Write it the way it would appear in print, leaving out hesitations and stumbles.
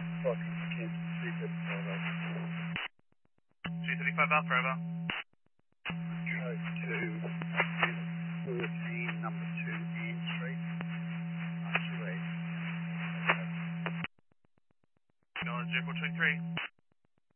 Fucking Mackenzie 235 Alpha, over. Code 2, 14, number 2, Ann Street. Acknowledge vehicle 23.